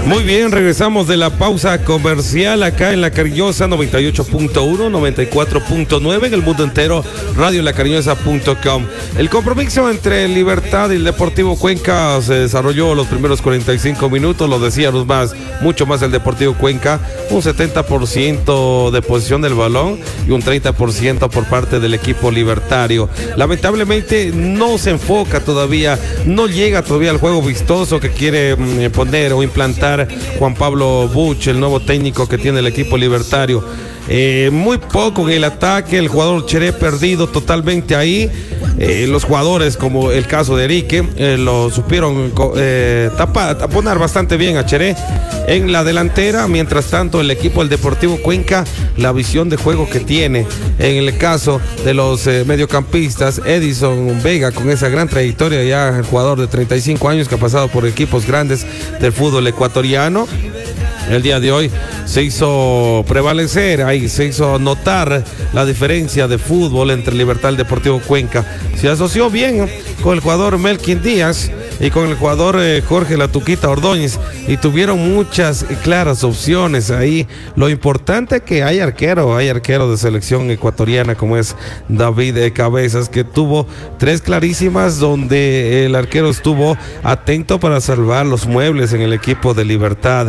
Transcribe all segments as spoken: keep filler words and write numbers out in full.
Muy bien, regresamos de la pausa comercial acá en La Cariñosa noventa y ocho punto uno, noventa y cuatro punto nueve, en el mundo entero, radio la cariñosa punto com. El compromiso entre Libertad y el Deportivo Cuenca se desarrolló los primeros cuarenta y cinco minutos, lo decíamos más, mucho más el Deportivo Cuenca, un setenta por ciento de posesión del balón y un treinta por ciento por parte del equipo libertario. Lamentablemente no se enfoca todavía, no llega todavía al juego vistoso que quiere mm, poner o implantar Juan Pablo Buch, el nuevo técnico que tiene el equipo libertario. Eh, muy poco en el ataque, el jugador Cheré perdido totalmente ahí. Eh, los jugadores, como el caso de Erique, eh, lo supieron eh, tapar, taponar bastante bien a Cheré en la delantera. Mientras tanto, el equipo del Deportivo Cuenca, la visión de juego que tiene. En el caso de los eh, mediocampistas, Edison Vega, con esa gran trayectoria, ya el jugador de treinta y cinco años que ha pasado por equipos grandes del fútbol ecuatoriano. El día de hoy se hizo prevalecer, ahí se hizo notar la diferencia de fútbol entre Libertad y el Deportivo Cuenca. Se asoció bien con el jugador Melkin Díaz y con el jugador eh, Jorge La Tuquita Ordóñez, y tuvieron muchas claras opciones ahí. Lo importante es que hay arquero, hay arquero de selección ecuatoriana como es David Cabezas, que tuvo tres clarísimas donde el arquero estuvo atento para salvar los muebles en el equipo de Libertad,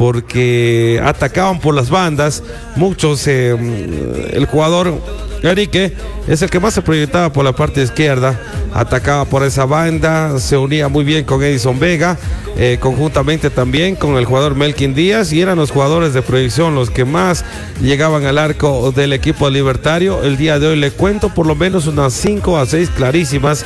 porque atacaban por las bandas muchos. Eh, el jugador Erique es el que más se proyectaba por la parte izquierda, atacaba por esa banda, se unía muy bien con Edison Vega, eh, conjuntamente también con el jugador Melkin Díaz, y eran los jugadores de proyección los que más llegaban al arco del equipo libertario. El día de hoy le cuento por lo menos unas cinco a seis clarísimas.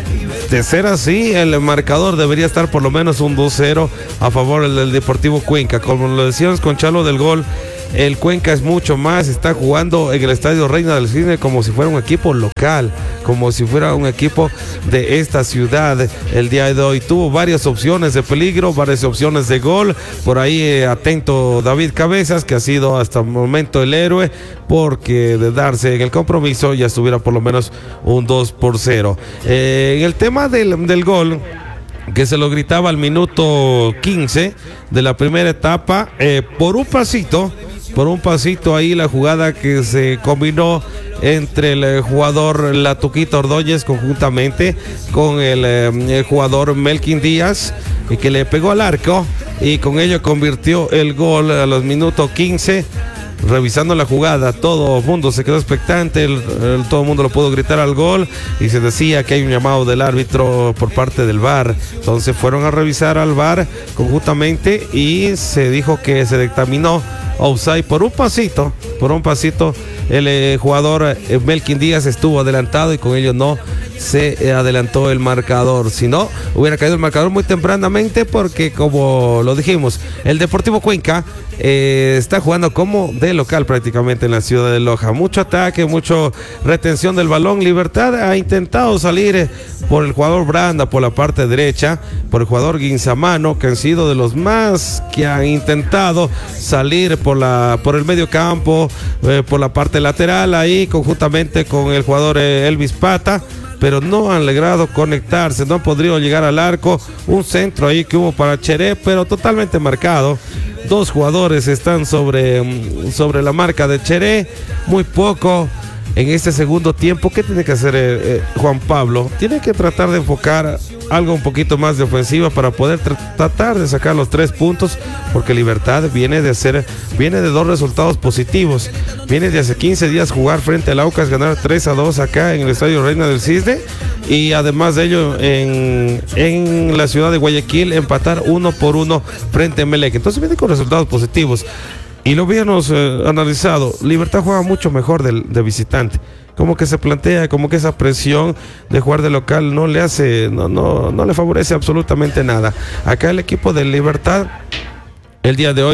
De ser así, el marcador debería estar por lo menos un dos cero a favor del Deportivo Cuenca. Como lo decíamos con Chalo del Gol, el Cuenca es mucho más, está jugando en el Estadio Reina del Cisne como si fuera un equipo local, como si fuera un equipo de esta ciudad. El día de hoy tuvo varias opciones de peligro, varias opciones de gol. Por ahí eh, atento David Cabezas, que ha sido hasta el momento el héroe, porque de darse en el compromiso ya estuviera por lo menos un dos por cero. Eh, en el tema del, del gol, que se lo gritaba al minuto quince de la primera etapa, eh, por un pasito, por un pasito ahí la jugada que se combinó entre el jugador La Tuquita Ordóñez conjuntamente con el, eh, el jugador Melkin Díaz, y que le pegó al arco y con ello convirtió el gol a los minutos quince. Revisando la jugada, todo el mundo se quedó expectante, el, el, todo el mundo lo pudo gritar al gol, y se decía que hay un llamado del árbitro por parte del V A R. Entonces fueron a revisar al V A R conjuntamente y se dijo que se dictaminó offside por un pasito, por un pasito. El eh, jugador eh, Melkin Díaz estuvo adelantado y con ello no se eh, adelantó el marcador. Si no, hubiera caído el marcador muy tempranamente, porque como lo dijimos, el Deportivo Cuenca eh, está jugando como de local prácticamente en la ciudad de Loja. Mucho ataque, mucho retención del balón. Libertad ha intentado salir eh, por el jugador Branda por la parte derecha, por el jugador Guinzamano, que han sido de los más que han intentado salir por la por el medio campo, eh, por la parte lateral ahí conjuntamente con el jugador eh, Elvis Pata, pero no han logrado conectarse, no han podido llegar al arco. Un centro ahí que hubo para Cheré, pero totalmente marcado. Dos jugadores están sobre, sobre la marca de Cheré, muy poco en este segundo tiempo. ¿Qué tiene que hacer eh, eh, Juan Pablo? Tiene que tratar de enfocar algo un poquito más de ofensiva para poder tra- tratar de sacar los tres puntos, porque Libertad viene de hacer, viene de dos resultados positivos. Viene de hace quince días jugar frente al Aucas, ganar tres a dos acá en el Estadio Reina del Cisne, y además de ello en, en la ciudad de Guayaquil empatar uno por uno frente a Emelec. Entonces viene con resultados positivos. Y lo habíamos eh, analizado, Libertad juega mucho mejor de, de visitante. Como que se plantea, como que esa presión de jugar de local no le hace, no, no, no le favorece absolutamente nada. Acá el equipo de Libertad, el día de hoy,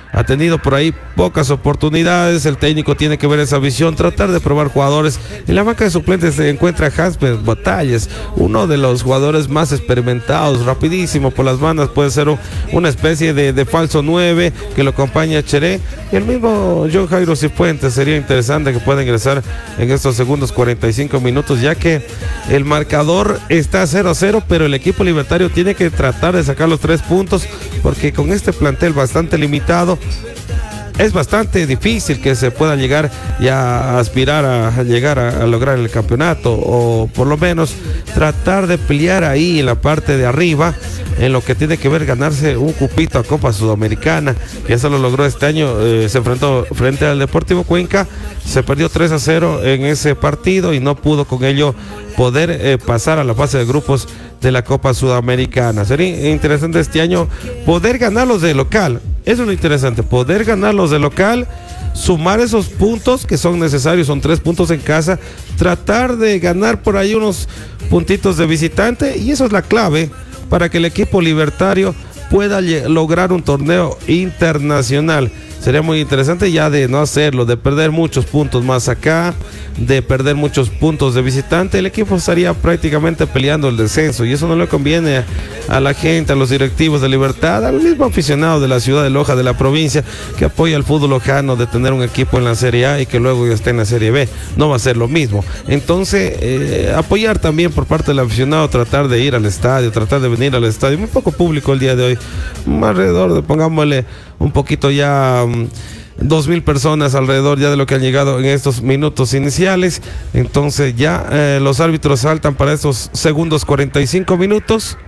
ha tenido por ahí pocas oportunidades. El técnico tiene que ver esa visión, tratar de probar jugadores. En la banca de suplentes se encuentra Jasper Batalles, uno de los jugadores más experimentados, rapidísimo por las bandas, puede ser un, una especie de, de falso nueve que lo acompaña a Cheré. Y el mismo John Jairo Cifuentes sería interesante que pueda ingresar en estos segundos cuarenta y cinco minutos, ya que el marcador está cero a cero, pero el equipo libertario tiene que tratar de sacar los tres puntos, porque con este plantel bastante limitado es bastante difícil que se pueda llegar ya a aspirar a, a llegar a, a lograr el campeonato, o por lo menos tratar de pelear ahí en la parte de arriba en lo que tiene que ver ganarse un cupito a Copa Sudamericana. Ya se lo logró este año, eh, se enfrentó frente al Deportivo Cuenca, se perdió tres a cero en ese partido y no pudo con ello poder eh, pasar a la fase de grupos de la Copa Sudamericana. Sería interesante este año poder ganarlos de local. Eso es lo interesante, poder ganarlos de local, sumar esos puntos que son necesarios, son tres puntos en casa, tratar de ganar por ahí unos puntitos de visitante, y eso es la clave para que el equipo libertario pueda lograr un torneo internacional. Sería muy interesante ya de no hacerlo, de perder muchos puntos más acá, de perder muchos puntos de visitante. El equipo estaría prácticamente peleando el descenso, y eso no le conviene a, a la gente, a los directivos de Libertad, al mismo aficionado de la ciudad de Loja, de la provincia, que apoya al fútbol lojano, de tener un equipo en la Serie A y que luego ya esté en la Serie B. No va a ser lo mismo. Entonces, eh, apoyar también por parte del aficionado, tratar de ir al estadio, tratar de venir al estadio. Muy poco público el día de hoy, alrededor de, pongámosle un poquito ya, um, dos mil personas alrededor ya de lo que han llegado en estos minutos iniciales. Entonces ya eh, los árbitros saltan para estos segundos cuarenta y cinco minutos.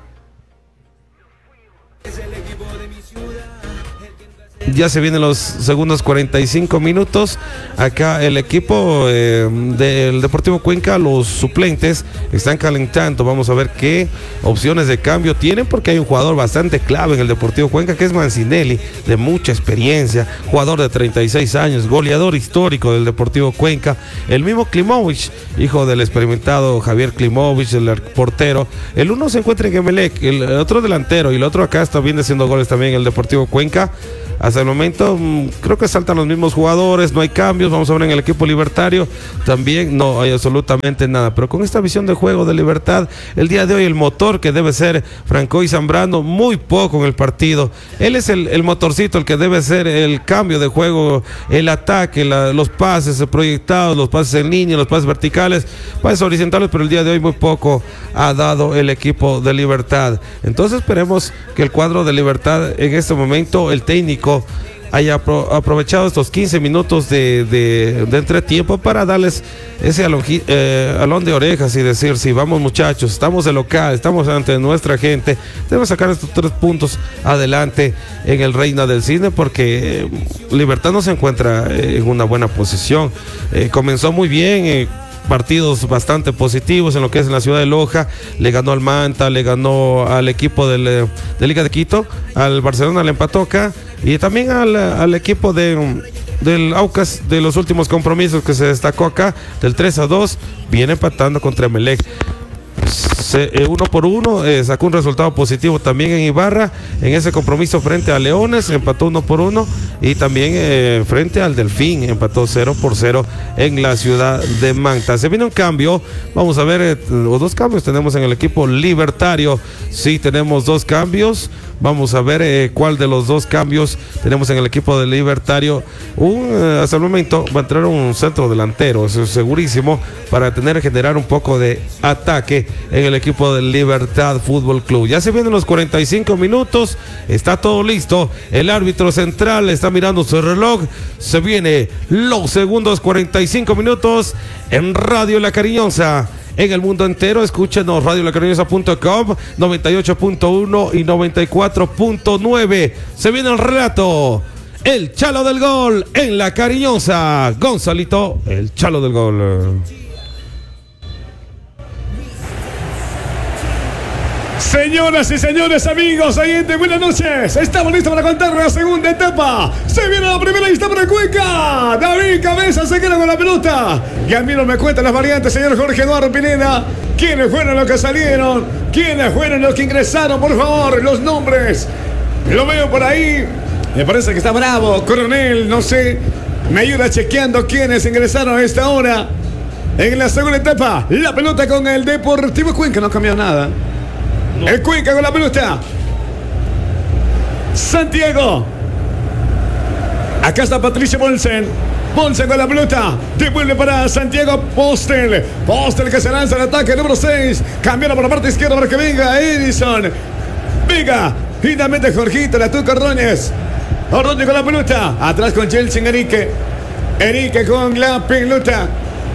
Ya se vienen los segundos cuarenta y cinco minutos. Acá el equipo eh, del Deportivo Cuenca, los suplentes están calentando. Vamos a ver qué opciones de cambio tienen, porque hay un jugador bastante clave en el Deportivo Cuenca, que es Mancinelli, de mucha experiencia, jugador de treinta y seis años, goleador histórico del Deportivo Cuenca. El mismo Klimovich, hijo del experimentado Javier Klimovich, el portero. El uno se encuentra en Emelec, el otro delantero, y el otro acá está bien haciendo goles también en el Deportivo Cuenca. Hasta el momento mmm, creo que saltan los mismos jugadores, no hay cambios. Vamos a ver en el equipo libertario, también no hay absolutamente nada, pero con esta visión de juego de Libertad, el día de hoy el motor que debe ser Francois Zambrano, muy poco en el partido. Él es el, el motorcito, el que debe ser el cambio de juego, el ataque, la, los pases proyectados, los pases en línea, los pases verticales, pases horizontales, pero el día de hoy muy poco ha dado el equipo de Libertad. Entonces esperemos que el cuadro de Libertad en este momento, el técnico, haya aprovechado estos quince minutos de, de, de entretiempo para darles ese alonji, eh, alón de orejas y decir: sí, vamos muchachos, estamos de local, estamos ante nuestra gente, debemos sacar estos tres puntos adelante en el Reina del Cine, porque eh, Libertad no se encuentra eh, en una buena posición. Eh, comenzó muy bien, eh, partidos bastante positivos en lo que es en la ciudad de Loja, le ganó al Manta, le ganó al equipo del, de Liga de Quito, al Barcelona le empató acá, y también al, al equipo de, del Aucas, de los últimos compromisos que se destacó acá, del tres a dos, viene empatando contra Emelec. Se, eh, uno por uno, eh, sacó un resultado positivo también en Ibarra, en ese compromiso frente a Leones, empató uno por uno, y también eh, frente al Delfín, empató cero por cero en la ciudad de Manta. Se viene un cambio, vamos a ver, eh, los dos cambios tenemos en el equipo libertario. Sí, tenemos dos cambios. Vamos a ver eh, cuál de los dos cambios tenemos en el equipo del Libertario. Un, eh, hasta el momento va a entrar un centro delantero, eso es segurísimo, para tener generar un poco de ataque en el equipo del Libertad Fútbol Club. Ya se vienen los cuarenta y cinco minutos, está todo listo. El árbitro central está mirando su reloj. Se viene los segundos cuarenta y cinco minutos en Radio La Cariñosa. En el mundo entero, escúchenos, radio la cariñosa punto com, noventa y ocho punto uno y noventa y cuatro punto nueve. Se viene el relato, el Chalo del Gol en La Cariñosa. Gonzalito, el Chalo del Gol. Señoras y señores, amigos, oyentes, buenas noches. Estamos listos para contar la segunda etapa. Se viene la primera lista para Cuenca. David Cabeza se queda con la pelota. Y a mí no me cuentan las variantes, señor Jorge Eduardo Pineda. ¿Quiénes fueron los que salieron? ¿Quiénes fueron los que ingresaron? Por favor, los nombres. Lo veo por ahí. Me parece que está bravo. Coronel, no sé. Me ayuda chequeando quiénes ingresaron a esta hora. En la segunda etapa, la pelota con el Deportivo Cuenca. No cambió nada. No. El Cuenca con la pelota. Santiago. Acá está Patricio Bolsen. Bolsen con la pelota. Devuelve para Santiago Postel. Postel que se lanza al ataque número seis. Cambiaron por la parte izquierda para que venga Edison. Venga. Finalmente Jorgito, la Tuca Ordóñez. Ordóñez con la pelota. Atrás con Jelsin Enrique. Enrique con la pelota.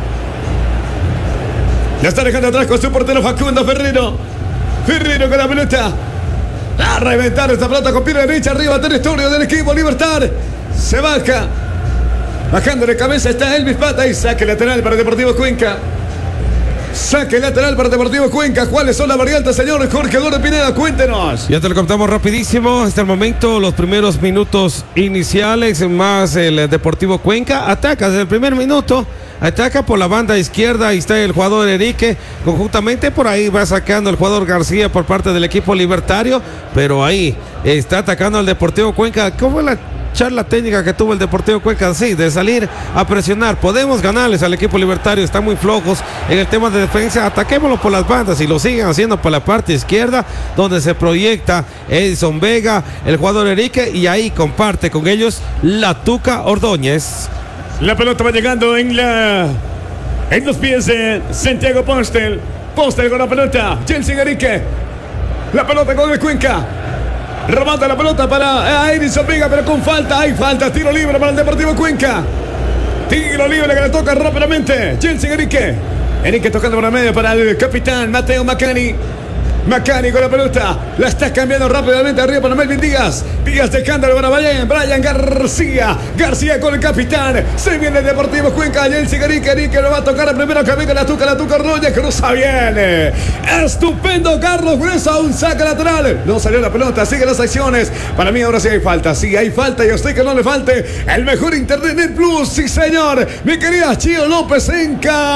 La está dejando atrás con su portero Facundo Ferrero. Ferrero con la pelota. A reventar esta pelota con pierna derecha arriba. Territorio del equipo Libertad. Se baja. Bajando de cabeza está Elvis Pata y saque lateral para Deportivo Cuenca. Saque lateral para Deportivo Cuenca. ¿Cuáles son las variantes, señor Jorge Eduardo Pineda? Cuéntenos. Ya te lo contamos rapidísimo. Hasta el momento, los primeros minutos iniciales, más el Deportivo Cuenca. Ataca desde el primer minuto. Ataca por la banda izquierda. Ahí está el jugador Enrique. Conjuntamente por ahí va sacando el jugador García por parte del equipo libertario. Pero ahí está atacando al Deportivo Cuenca. ¿Cómo es la charla técnica que tuvo el Deportivo Cuenca? Sí, de salir a presionar. Podemos ganarles al equipo libertario. Están muy flojos en el tema de defensa. Ataquémoslo por las bandas y lo siguen haciendo por la parte izquierda, donde se proyecta Edison Vega, el jugador Enrique, y ahí comparte con ellos la Tuca Ordóñez. La pelota va llegando en la en los pies de Santiago Postel. Postel con la pelota. Jelsin Enrique. La pelota con el Cuenca. Remata la pelota para Edison Vega, pero con falta. Hay falta. Tiro libre para el Deportivo Cuenca. Tiro libre que le toca rápidamente. Jelsin Enrique. Enrique tocando por la medio para el capitán Mateo Macani. Macani con la pelota. La está cambiando rápidamente arriba para Melvin Díaz. Díaz dejándolo para Brian. Brian García. García con el capitán. Se viene el Deportivo Cuenca. Jelsin Enrique. Enrique lo va a tocar primero que venga la Tuca. La Tuca Ordóñez. Cruza bien. Estupendo Carlos Gruesa. Un saque lateral. No salió la pelota. Sigue las acciones. Para mí ahora sí hay falta. Sí hay falta. Y a usted que no le falte el mejor internet Net Plus. Sí señor. Mi querida Chio López en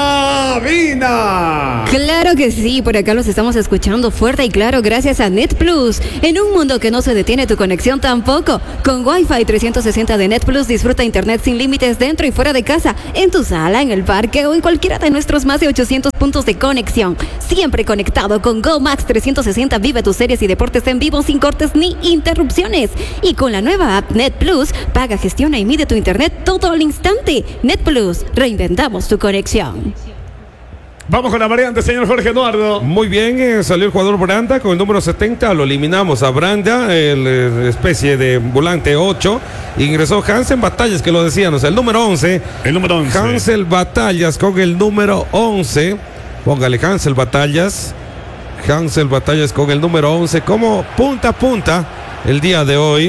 cabina. Claro que sí. Por acá los estamos escuchando fuerte y claro gracias a Net Plus. En un mundo que no se detiene, tu conexión tampoco. Con Wi-Fi trescientos sesenta de Net Plus disfruta internet sin límites dentro y fuera de casa, en tu sala, en el parque o en cualquiera de nuestros más de ochocientos puntos de conexión. Siempre conectado con Go Max trescientos sesenta, vive tus series y deportes en vivo sin cortes ni interrupciones. Y con la nueva app Net Plus, paga, gestiona y mide tu internet todo al instante. Net Plus, reinventamos tu conexión. Vamos con la variante, señor Jorge Eduardo. Muy bien, eh, salió el jugador Branda con el número setenta, lo eliminamos a Branda, el eh, especie de volante ocho. Ingresó Hansel Batallas, que lo decíamos, el número once. El número once. Hansel Batallas con el número once. Póngale Hansel Batallas. Hansel Batallas con el número once, como punta a punta el día de hoy.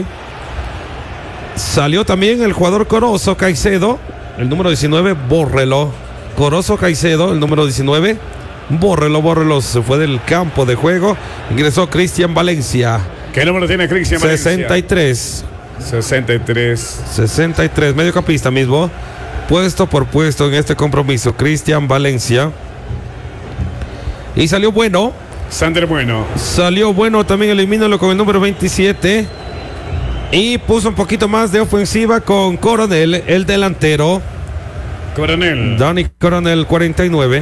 Salió también el jugador Corozo Caicedo, el número diecinueve, bórrelo. Corozo Caicedo, el número diecinueve. Bórrelo, bórrelo. Se fue del campo de juego. Ingresó Cristian Valencia. ¿Qué número tiene Cristian Valencia? sesenta y tres. sesenta y tres. sesenta y tres. Mediocampista mismo. Puesto por puesto en este compromiso. Cristian Valencia. Y salió bueno. Sander Bueno. Salió bueno también. Elimínalo con el número veintisiete. Y puso un poquito más de ofensiva con Coronel, el delantero. Coronel. Dani Coronel, cuarenta y nueve.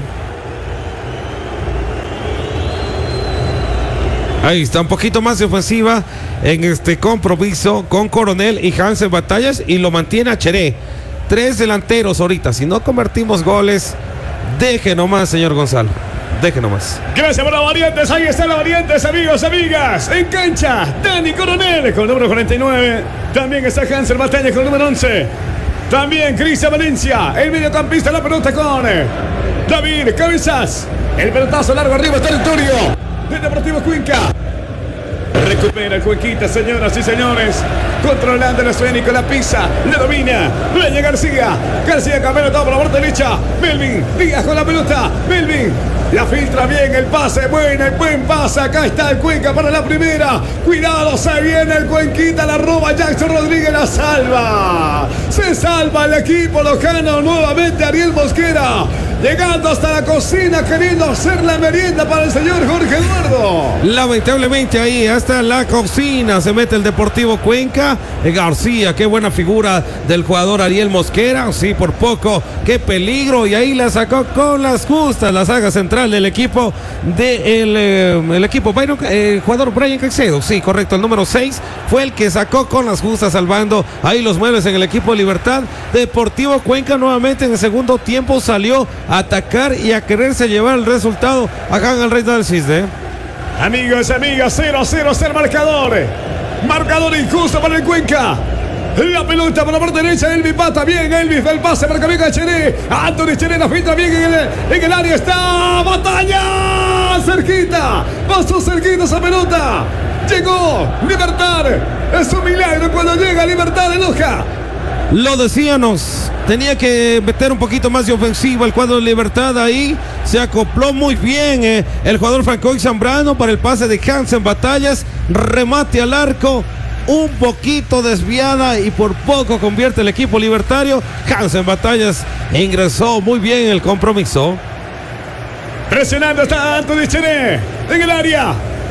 Ahí está, un poquito más de ofensiva en este compromiso con Coronel y Hansel Batallas, y lo mantiene a Cheré. Tres delanteros ahorita. Si no convertimos goles, deje nomás, señor Gonzalo. Deje nomás. Gracias por las variantes. Ahí están las variantes, amigos, amigas. En cancha, Dani Coronel con el número cuarenta y nueve. También está Hansel Batallas con el número once. También Cristian Valencia, el mediocampista, la pelota con David Cabezas. El pelotazo largo arriba, territorio del Deportivo Cuenca. Recupera el Cuenquita, señoras y señores. Controlando el escénico, la pisa, le domina. Reyes García. García Camero, todo por la parte derecha. Melvin Díaz con la pelota. Melvin La filtra bien, el pase, bueno, el buen pase. Acá está el Cuenca para la primera. Cuidado, se viene el Cuenquita, la roba Jackson Rodríguez, la salva. Se salva el equipo lojano nuevamente, Ariel Mosquera. Llegando hasta la cocina, queriendo hacer la merienda para el señor Jorge Eduardo. Lamentablemente ahí, hasta la cocina, se mete el Deportivo Cuenca. García, qué buena figura del jugador Ariel Mosquera. Sí, por poco, qué peligro. Y ahí la sacó con las justas, la saga central del equipo del de eh, el equipo Byron, eh, jugador Brian Caicedo. Sí, correcto, el número seis fue el que sacó con las justas, salvando ahí los muebles en el equipo de Libertad. Deportivo Cuenca nuevamente en el segundo tiempo salió a atacar y a quererse llevar el resultado acá en el Reino del Cisne. Amigos y amigas, cero a cero es el marcador. Marcador injusto para el Cuenca. La pelota por la parte derecha, Elvis pata bien, Elvis del pase, marca bien a Cheré. Anthony Cheré la filtra bien en el, en el área, está Batalla. Cerquita, pasó cerquita esa pelota. Llegó Libertad. Es un milagro cuando llega Libertad de Loja. Lo decíamos, tenía que meter un poquito más de ofensiva el cuadro de Libertad. Ahí se acopló muy bien eh, el jugador Francois Zambrano para el pase de Hansen Batallas, remate al arco, un poquito desviada y por poco convierte el equipo libertario. Hansen Batallas ingresó muy bien en el compromiso. Presionando está Anthony Cheré en el área.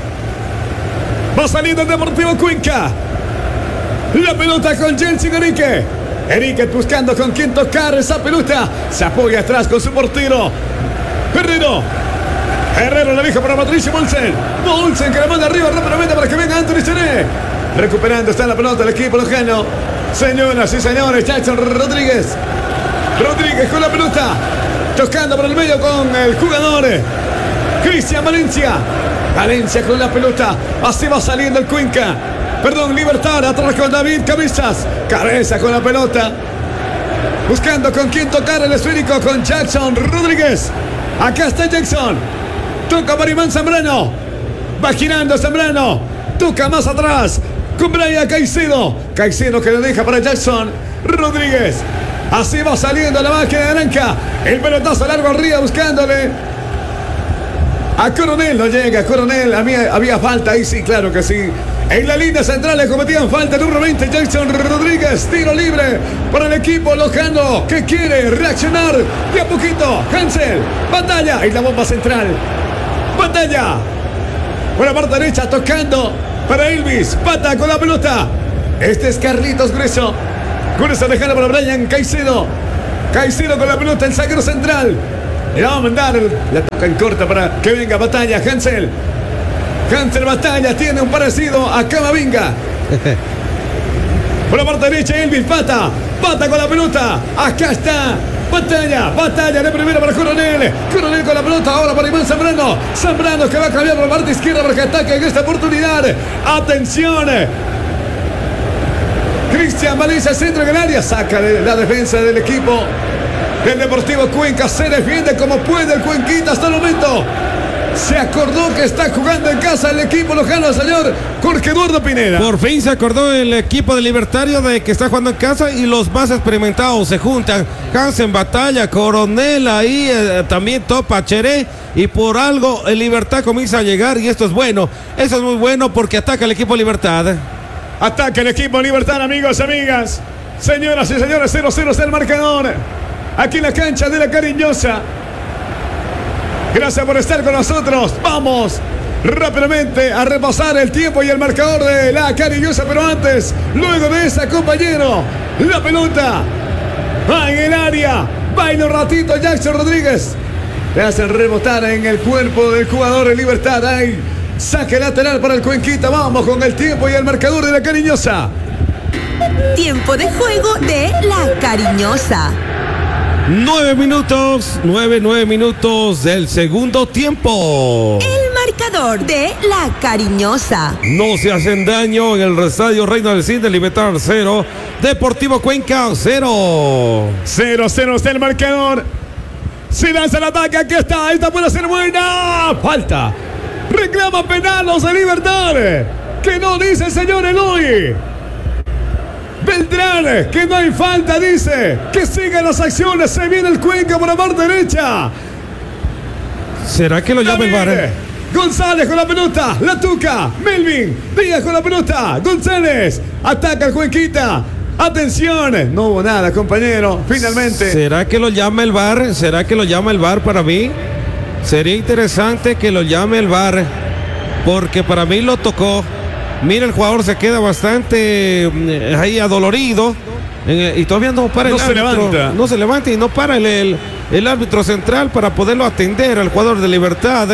Va saliendo el Deportivo Cuenca. La pelota con Jensen Enrique. Enrique buscando con quién tocar esa pelota. Se apoya atrás con su portero Herrero. Herrero la deja para Patricio Molsen. Molsen que la manda arriba rápidamente para que venga Anthony Cheré. Recuperando está la pelota el equipo lojano. Señoras y señores, Jackson Rodríguez. Rodríguez con la pelota. Tocando por el medio con el jugador Cristian Valencia. Valencia con la pelota. Así va saliendo el Cuenca. Perdón, Libertad, atrás con David Cabezas. Cabeza con la pelota. Buscando con quién tocar el esférico con Jackson Rodríguez. Acá está Jackson. Toca para Iván Zambrano. Va girando Zambrano. Toca más atrás con Brian Caicedo. Caicedo que le deja para Jackson Rodríguez. Así va saliendo la máquina de naranja. El pelotazo largo arriba buscándole a Coronel. No llega Coronel. A mí había falta ahí, sí, claro que sí. En la línea central le cometían falta. Número veinte, Jackson Rodríguez. Tiro libre para el equipo lojano que quiere reaccionar de a poquito. Hansel, Batalla. Y la bomba central. Batalla. Por la parte derecha tocando para Elvis. Pata con la pelota. Este es Carlitos Grueso. Grueso dejando para Brian Caicedo. Caicedo con la pelota, el zaguero central. Le va a mandar la toca en corta para que venga Batalla. Hansel. Hansel Batalla tiene un parecido a Camavinga. Por la parte derecha, Elvis Pata. Pata con la pelota. Acá está Batalla. Batalla de primera para Coronel. Coronel con la pelota ahora para Iván Zambrano. Zambrano que va a cambiar por la parte izquierda para que ataque en esta oportunidad. Atención. Cristian Valencia, centro en el área. Saca de la defensa del equipo del Deportivo Cuenca. Se defiende como puede el Cuenquita hasta el momento. Se acordó que está jugando en casa el equipo lojano, señor Jorge Eduardo Pineda. Por fin se acordó el equipo de Libertario de que está jugando en casa y los más experimentados se juntan. Hansen Batalla, Coronel ahí, eh, también topa Cheré. Y por algo el Libertad comienza a llegar y esto es bueno. Eso es muy bueno porque ataca el equipo Libertad. Ataca el equipo Libertad, amigos y amigas. Señoras y señores, cero cero es el marcador. Aquí en la cancha de La Cariñosa. Gracias por estar con nosotros. Vamos rápidamente a repasar el tiempo y el marcador de La Cariñosa. Pero antes, luego de esa, compañero, la pelota va en el área. Baila un ratito Jackson Rodríguez. Le hacen rebotar en el cuerpo del jugador de Libertad. Ahí, saque lateral para el Cuenquita. Vamos con el tiempo y el marcador de La Cariñosa. Tiempo de juego de La Cariñosa. Nueve minutos, nueve, nueve minutos del segundo tiempo. El marcador de La Cariñosa. No se hacen daño en el estadio Reino del Cisne. Libertad cero, Deportivo Cuenca cero. Cero, cero está el marcador. Se lanza el ataque, aquí está, esta puede ser buena. Falta. Reclama penal los de Libertad. Que no dice el señor Eloy. Beltrán, que no hay falta, dice. Que sigan las acciones. Se viene el Cuenca por la parte derecha. ¿Será que lo llama el V A R? González con la pelota, la tuca, Melvin, Díaz con la pelota, González, ataca el Cuenquita, atención, no hubo nada, compañero, finalmente. ¿Será que lo llama el V A R? ¿Será que lo llama el V A R para mí? Sería interesante que lo llame el V A R, porque para mí lo tocó. Mira, el jugador se queda bastante eh, ahí adolorido eh, y todavía no para no el se árbitro. levanta. No se levanta y no para el, el, el árbitro central para poderlo atender al jugador de Libertad.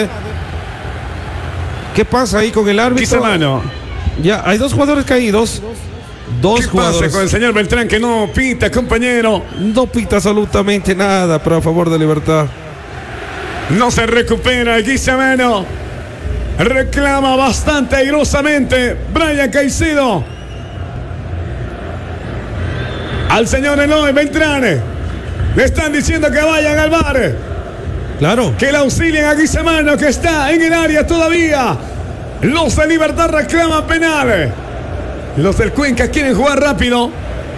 ¿Qué pasa ahí con el árbitro? Quizá mano. Ya, hay dos jugadores caídos. Dos ¿Qué jugadores. pasa con el señor Beltrán que no pita, compañero? No pita absolutamente nada, pero a favor de Libertad. No se recupera el Guizamano. Reclama bastante airosamente Brian Caicedo al señor Eloy Beltrán. Le están diciendo que vayan al V A R. Claro. Que le auxilien a Guizamano, que está en el área todavía. Los de Libertad reclaman penal. Los del Cuenca quieren jugar rápido.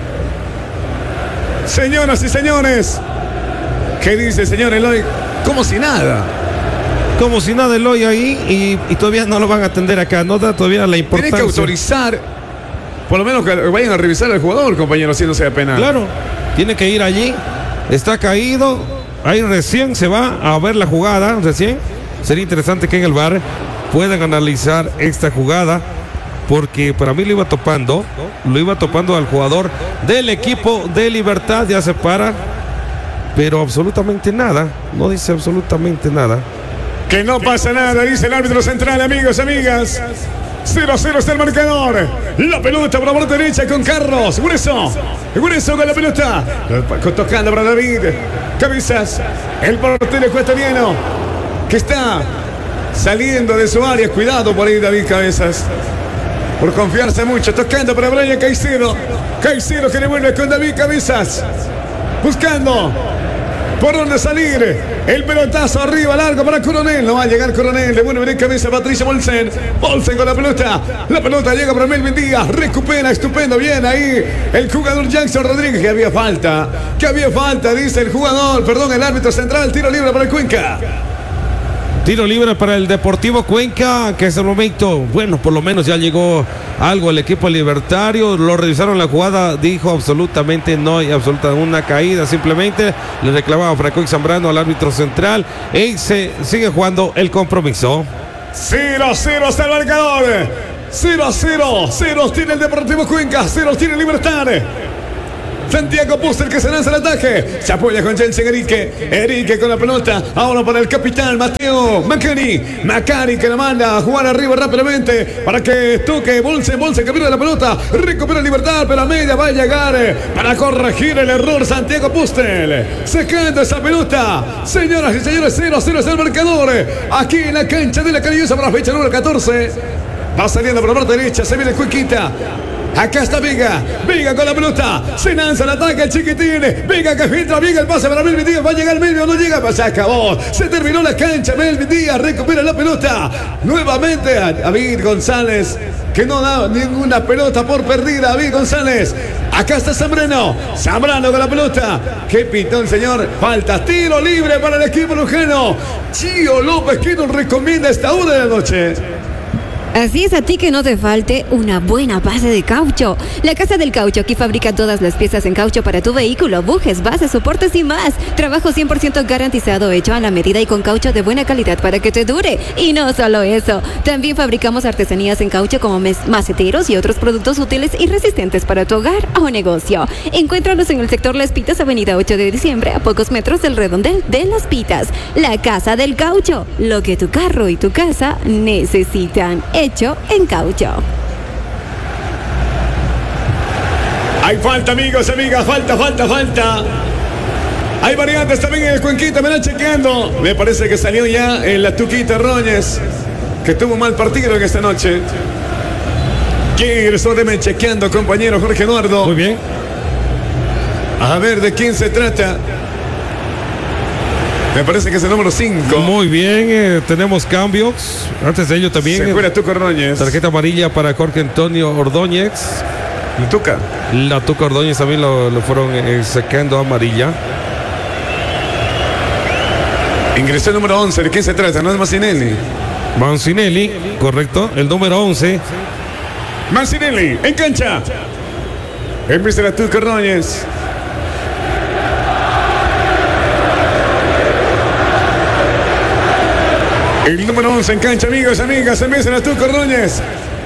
Señoras y señores, ¿qué dice el señor Eloy? Como si nada. Como si nada Eloy ahí y, y todavía no lo van a atender acá. No da todavía la importancia. Tiene que autorizar, por lo menos que vayan a revisar al jugador, compañero, si no sea penal. Claro, tiene que ir allí. Está caído. Ahí recién se va a ver la jugada. Recién. Sería interesante que en el V A R puedan analizar esta jugada, porque para mí lo iba topando. Lo iba topando al jugador del equipo de Libertad. Ya se para. Pero absolutamente nada. No dice absolutamente nada. Que no pasa nada, dice el árbitro central, amigos, amigas. cero a cero está el marcador. La pelota por la parte derecha con Carlos. Grueso. Grueso con la pelota. Tocando para David. Cabezas. El portero ecuatoriano que está saliendo de su área. Cuidado por ahí, David Cabezas. Por confiarse mucho. Tocando para Brian Caicedo. Caicedo que le vuelve con David Cabezas. Buscando por dónde salir. El pelotazo arriba, largo para Coronel. No va a llegar Coronel. Le vuelve de cabeza Patricia Bolsen. Bolsen con la pelota. La pelota llega para Melvin Díaz. Recupera, estupendo. Bien ahí el jugador Jackson Rodríguez. Que había falta. Que había falta, dice el jugador. Perdón, el árbitro central. Tiro libre para el Cuenca. Tiro libre para el Deportivo Cuenca, que es el momento, bueno, por lo menos ya llegó algo el equipo libertario. Lo revisaron la jugada, dijo absolutamente no hay absoluta una caída, simplemente le reclamaba Franco y Zambrano al árbitro central y se sigue jugando el compromiso. cero a cero hasta el marcador. cero a cero. cero tiene el Deportivo Cuenca, cero tiene Libertad. Santiago Puster que se lanza al ataque. Se apoya con Jensen Enrique. Enrique con la pelota. Ahora para el capitán Mateo Macari. Macari que la manda a jugar arriba rápidamente para que toque Bolse. Bolse que pierde la pelota. Recupera Libertad, pero a media va a llegar para corregir el error Santiago Puster. Sacando esa pelota. Señoras y señores, cero a cero es el marcador. Aquí en la cancha de la Carillosa para la fecha número catorce. Va saliendo por la parte derecha. Se viene Cuenquita. Acá está Vega, Vega con la pelota, se lanza el ataque el chiquitín, Vega que filtra bien el pase para Melvin Díaz, va a llegar Melvin o no llega, pues se acabó, se terminó la cancha, Melvin Díaz recupera la pelota, nuevamente a David González, que no da ninguna pelota por perdida, David González, acá está Zambrano, Zambrano con la pelota, que pitó el señor, falta, tiro libre para el equipo lujano, Chío López que nos recomienda esta hora de la noche. Así es, a ti que no te falte una buena base de caucho. La Casa del Caucho aquí fabrica todas las piezas en caucho para tu vehículo, bujes, bases, soportes y más. Trabajo cien por ciento garantizado, hecho a la medida y con caucho de buena calidad para que te dure. Y no solo eso, también fabricamos artesanías en caucho como maceteros y otros productos útiles y resistentes para tu hogar o negocio. Encuéntranos en el sector Las Pitas, avenida ocho de diciembre, a pocos metros del redondel de Las Pitas. La Casa del Caucho, lo que tu carro y tu casa necesitan. Hecho en caucho. Hay falta, amigos, amigas, falta, falta, falta. Hay variantes también en el Cuenquita, me van chequeando. Me parece que salió ya en la Tuquita Roñez, que tuvo un mal partido en esta noche. ¿Quién ingresó? Deme chequeando, compañero Jorge Eduardo. Muy bien. A ver de quién se trata. Me parece que es el número cinco. Muy bien, eh, tenemos cambios. Antes de ello también. Se fuera Tuca Ordóñez. Tarjeta amarilla para Jorge Antonio Ordóñez. La Tuca. La Tuca Ordóñez también lo, lo fueron eh, sacando amarilla. Ingresó el número once. ¿De quién se trata? No es Mancinelli. Mancinelli, correcto. El número once. Mancinelli, en cancha. Empieza la Tuca Ordóñez. El número once en cancha, amigos, amigas. Empieza la Tuca Ordóñez.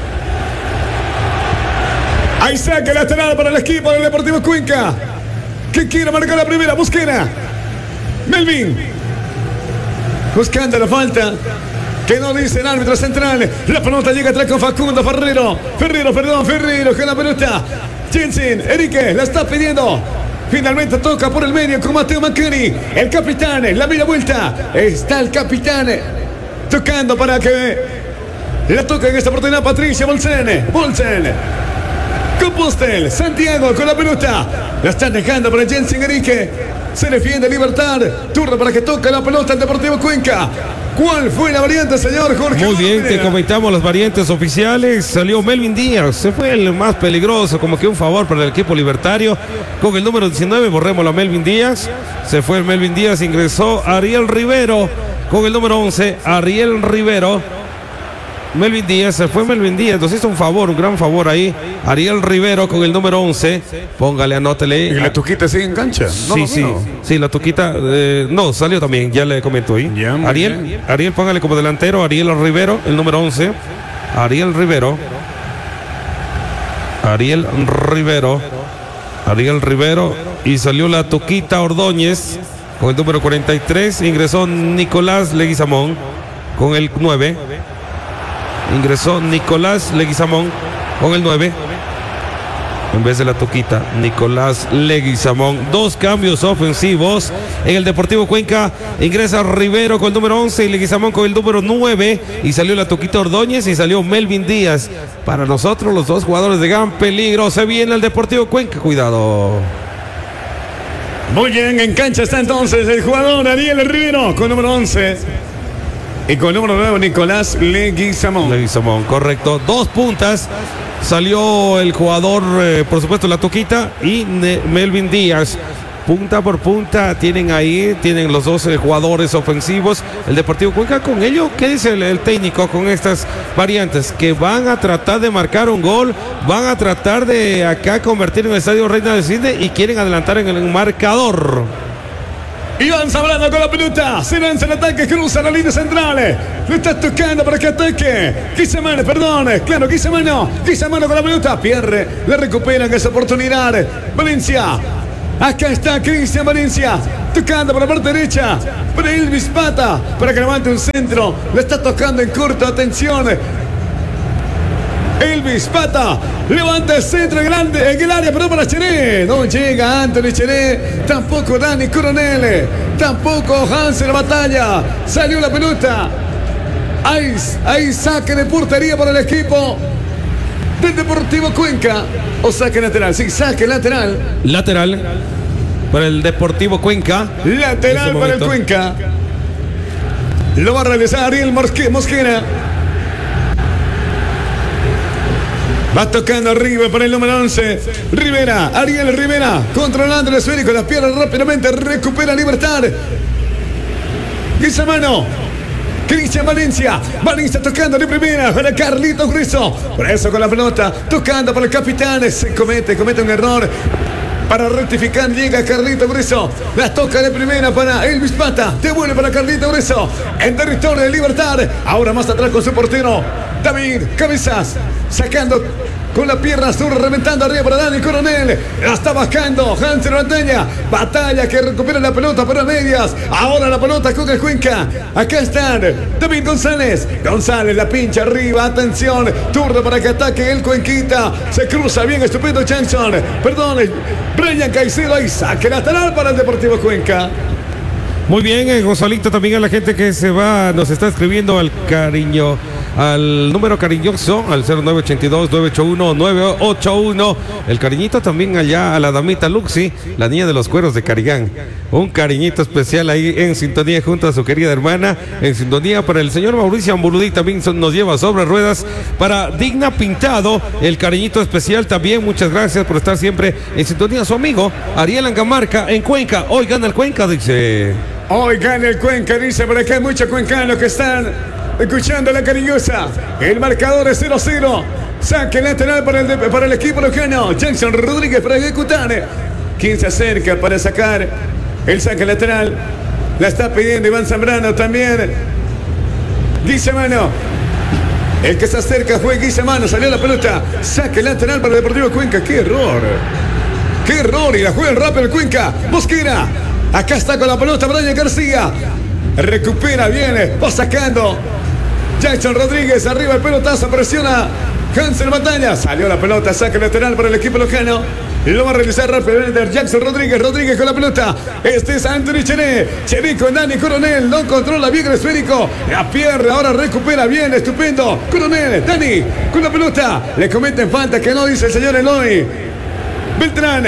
Hay saque lateral para el equipo del Deportivo Cuenca, que quiere marcar la primera. Mosquera. Melvin. Buscando la falta. Que no dice el árbitro central. La pelota llega atrás con Facundo Ferrero. Ferrero, perdón, Ferrero con la pelota. Jensen, Enrique, la está pidiendo. Finalmente toca por el medio con Mateo Mancani. El capitán, la mira vuelta. Está el capitán tocando para que la toca en esta oportunidad Patricia Bolsen. Bolsen. Con Postel, Santiago con la pelota. La están dejando para Jensen Enrique. Se defiende Libertad. Turno para que toque la pelota el Deportivo Cuenca. ¿Cuál fue la variante, señor Jorge? Muy bien, que comentamos las variantes oficiales. Salió Melvin Díaz, se fue el más peligroso, como que un favor para el equipo libertario. Con el número diecinueve, borrémoslo a Melvin Díaz. Se fue el Melvin Díaz, ingresó Ariel Rivero. Con el número once, Ariel Rivero. Melvin Díaz, se fue Melvin Díaz, nos hizo un favor, un gran favor ahí. Ariel Rivero con el número once. Póngale, anótele. ¿Y la Tuquita sigue en cancha? Sí, no, no, sí, no. sí, la Tuquita, eh, no, salió también, ya le comento ahí. Ya, Ariel, bien. Ariel, póngale como delantero, Ariel Rivero, el número once. Ariel Rivero. Ariel Rivero. Ariel Rivero. Y salió la Tuquita Ordóñez con el número cuarenta y tres. Ingresó Nicolás Leguizamón con el nueve. Ingresó Nicolás Leguizamón con el nueve. En vez de la Tuquita, Nicolás Leguizamón. Dos cambios ofensivos en el Deportivo Cuenca. Ingresa Rivero con el número once y Leguizamón con el número nueve. Y salió la Tuquita Ordóñez y salió Melvin Díaz. Para nosotros, los dos jugadores de gran peligro. Se viene el Deportivo Cuenca. Cuidado. Muy bien, en cancha está entonces el jugador Ariel Rivero con número once. Y con el número nueve, Nicolás Leguizamón. Leguizamón, correcto. Dos puntas. Salió el jugador, eh, por supuesto, la Tuquita y Ne- Melvin Díaz. Punta por punta tienen ahí, tienen los dos eh, jugadores ofensivos. El Deportivo Cuenca con ello. ¿Qué dice el, el técnico con estas variantes? Que van a tratar de marcar un gol, van a tratar de acá convertir en el Estadio Reina del Cine y quieren adelantar en el marcador. Iván Zambrano con la pelota. Se lanza el ataque, cruza la línea central. Le está tocando para que ataque. Guisamano, perdón. Claro, Guisamano. Guisamano con la pelota. Pierde. Le recuperan esa oportunidad. Valencia. Acá está Cristian Valencia. Tocando por la parte derecha. Para Elvis Pata. Para que levante un centro. Le está tocando en corto. Atención. Elvis Pata levanta el centro grande en el área, pero para Chené. No llega Anthony Chené, tampoco Dani Coronel, tampoco Hansel Batalla. Salió la pelota. Hay, hay saque de portería para el equipo del Deportivo Cuenca. O saque lateral, sí, saque lateral. Lateral para el Deportivo Cuenca. Lateral para el Cuenca. Lo va a realizar Ariel Mosque- Mosquera. Va tocando arriba para el número once. Rivera, Ariel Rivera, controlando el esférico, las piernas rápidamente, recupera Libertad. Guisamano, Cristian Valencia, Valencia tocando de primera para Carlitos Griso. Por eso con la pelota, tocando para el capitán, se comete, comete un error. Para rectificar llega Carlito Griso. La toca de primera para Elvis Pata. Devuelve para Carlito Griso. En territorio de Libertad. Ahora más atrás con su portero David Cabezas. Sacando con la pierna sur, reventando arriba para Dani Coronel. La está bajando Hansel Batalla. Batalla que recupera la pelota para medias. Ahora la pelota con el Cuenca. Acá están David González. González la pincha arriba. Atención. Turno para que ataque el Cuenquita. Se cruza bien estupendo Jackson. Perdón. Brian Caicedo y saque lateral para el Deportivo Cuenca. Muy bien, eh, Gonzalito, también a la gente que se va, nos está escribiendo al cariño, al número cariñoso, al cero nueve ocho dos, nueve ocho uno, nueve ocho uno. El cariñito también allá a la damita Luxi, la niña de los cueros de Carigán. Un cariñito especial ahí en sintonía junto a su querida hermana, en sintonía para el señor Mauricio Amburudí, también son- nos lleva sobre ruedas. Para Digna Pintado, el cariñito especial también, muchas gracias por estar siempre en sintonía. Su amigo Ariel Angamarca en Cuenca, hoy gana el Cuenca, dice. Hoy gana el Cuenca, dice por acá hay muchos cuencanos que están escuchando la cariñosa. El marcador es cero a cero. Saque lateral para el, de, para el equipo locano. Jackson Rodríguez para ejecutar. Quien se acerca para sacar el saque lateral. La está pidiendo Iván Zambrano también. Dice mano. El que se acerca fue Guise Mano. Salió la pelota. Saque lateral para el Deportivo Cuenca. ¡Qué error! ¡Qué error! Y la juega el rápido el Cuenca. Mosquera. Acá está con la pelota Brian García. Recupera, viene, va sacando. Jackson Rodríguez, arriba el pelotazo, presiona Hansel Batalla. Salió la pelota, saque lateral para el equipo locano. Lo va a realizar rápidamente Jackson Rodríguez. Rodríguez con la pelota. Este es Anthony Chené. Chené con Dani Coronel. No controla bien el esférico. La pierde. Ahora recupera bien. Estupendo. Coronel. Dani con la pelota. Le cometen falta que no dice el señor Eloy. Beltrán.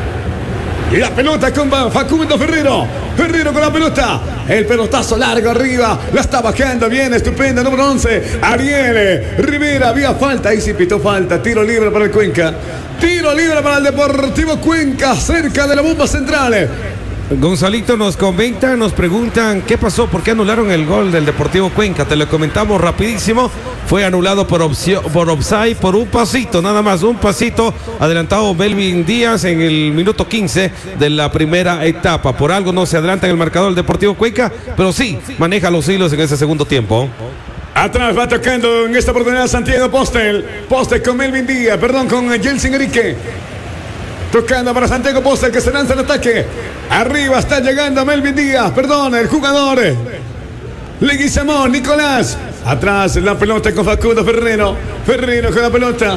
Y la pelota con Facundo Ferrero. Ferrero con la pelota. El pelotazo largo arriba. La está bajando bien. Estupenda. Número once. Ariel Rivera. Había falta. Ahí sí pitó falta. Tiro libre para el Cuenca. Tiro libre para el Deportivo Cuenca. Cerca de la bomba central. Gonzalito, nos comentan, nos preguntan qué pasó, por qué anularon el gol del Deportivo Cuenca. Te lo comentamos rapidísimo. Fue anulado por opción, por offside, por un pasito, nada más, un pasito adelantado Melvin Díaz en el minuto quince de la primera etapa. Por algo no se adelanta en el marcador el Deportivo Cuenca, pero sí maneja los hilos en ese segundo tiempo. Atrás va tocando en esta oportunidad Santiago Postel. Postel con Melvin Díaz, perdón, con Jelsin Enrique. Tocando para Santiago Postel que se lanza el ataque. Arriba está llegando Melvin Díaz, perdón, el jugador. Leguizamón, Nicolás. Atrás la pelota con Facundo Ferrero. Ferrero con la pelota.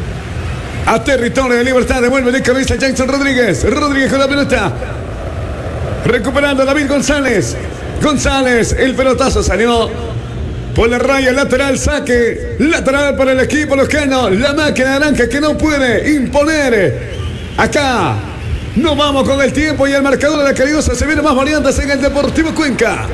A territorio de Libertad, devuelve de cabeza Jackson Rodríguez. Rodríguez con la pelota. Recuperando David González. González, el pelotazo salió por la raya lateral, saque lateral para el equipo locano. La máquina naranja que no puede imponer. Acá nos vamos con el tiempo y el marcador de la Cariñosa. Se viene más variantes en el Deportivo Cuenca.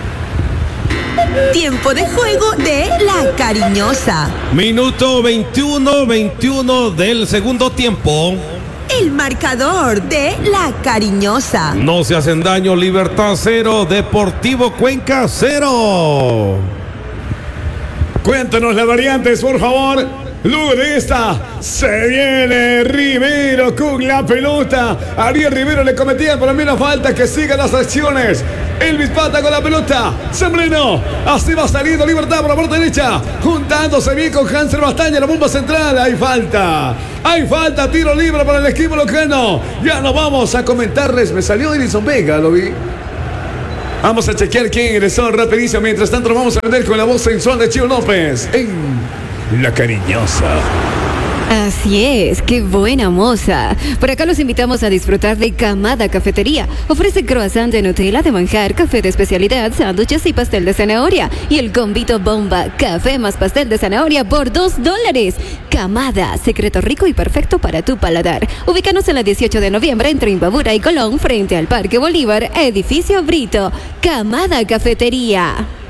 Tiempo de juego de la Cariñosa. Minuto veintiuno, veintiuno del segundo tiempo. El marcador de la Cariñosa. No se hacen daño. Libertad cero, Deportivo Cuenca cero. Cuéntanos las variantes, por favor. Luego de esta, se viene Rivero con la pelota. Ariel Rivero le cometía por mí una falta, que sigan las acciones. Elvis Pata con la pelota. Zambrano, así va saliendo Libertad por la parte derecha. Juntándose bien con Hansel Bastaña, la bomba central. Hay falta. Hay falta, tiro libre para el equipo locano. Ya nos vamos a comentarles. Me salió Edison Vega, lo vi. Vamos a chequear quién ingresó rapidísimo. Mientras tanto, nos vamos a vender con la voz sensual de Chio López en La Cariñosa. Así es, qué buena moza. Por acá los invitamos a disfrutar de Camada Cafetería. Ofrece croissant de Nutella, de manjar, café de especialidad, sándwiches y pastel de zanahoria. Y el combito bomba, café más pastel de zanahoria por dos dólares. Camada, secreto rico y perfecto para tu paladar. Ubícanos en la dieciocho de noviembre entre Imbabura y Colón, frente al Parque Bolívar, edificio Brito. Camada Cafetería.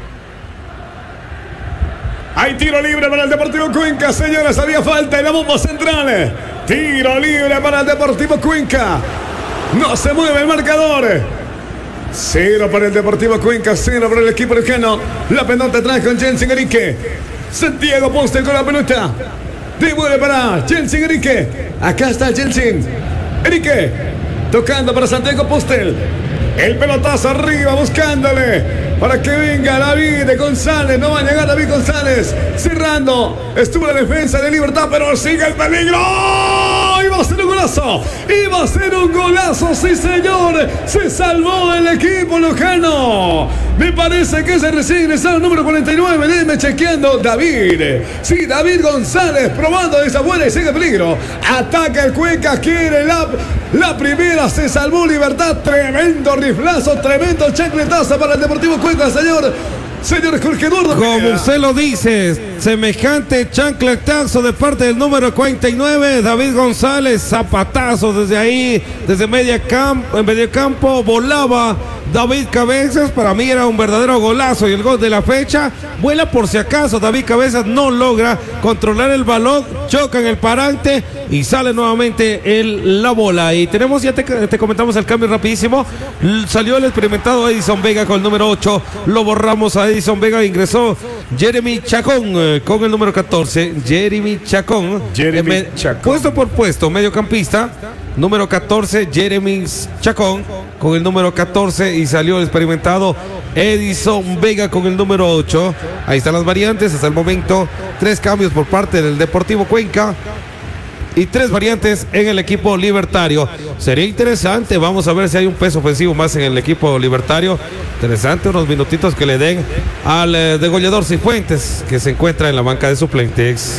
Hay tiro libre para el Deportivo Cuenca, señores. Había falta en la bomba central. Tiro libre para el Deportivo Cuenca. No se mueve el marcador. Cero para el Deportivo Cuenca, cero para el equipo lejano. La pelota atrás con Jelsin Enrique. Santiago Postel con la pelota. Devuelve para Jelsin Enrique. Acá está Jelsin Enrique. Tocando para Santiago Postel. El pelotazo arriba buscándole para que venga David González. No va a llegar David González. Cerrando. Estuvo la defensa de Libertad, pero sigue el peligro. Iba a ser un golazo. Iba a ser un golazo, sí señor. Se salvó el equipo locano. Me parece que ese recién ingresado número cuarenta y nueve. Déjeme chequeando. David. Sí, David González probando esa buena y sigue peligro. Ataca el Cuenca. Quiere la, la primera. Se salvó Libertad. Tremendo riflazo. Tremendo chancletazo para el Deportivo Cuenca, señor. Señor Jorge Eduardo. Como usted lo dice, semejante chancletazo de parte del número cuarenta y nueve, David González, zapatazo desde ahí, desde media campo, en medio campo, volaba David Cabezas, para mí era un verdadero golazo y el gol de la fecha. Vuela por si acaso, David Cabezas no logra controlar el balón, choca en el parante y sale nuevamente el, la bola. Y tenemos, ya te, te comentamos el cambio rapidísimo, salió el experimentado Edison Vega con el número ocho, lo borramos a Edison Vega, ingresó Jeremy Chacón eh, con el número catorce, Jeremy Chacón, Jeremy eh, me, Chacón. puesto por puesto, mediocampista, número catorce, Jeremy Chacón con el número catorce y salió el experimentado Edison Vega con el número ocho. Ahí están las variantes hasta el momento, tres cambios por parte del Deportivo Cuenca y tres variantes en el equipo libertario. Sería interesante, vamos a ver si hay un peso ofensivo más en el equipo libertario. Interesante, unos minutitos que le den al eh, degollador Cifuentes, que se encuentra en la banca de suplentes.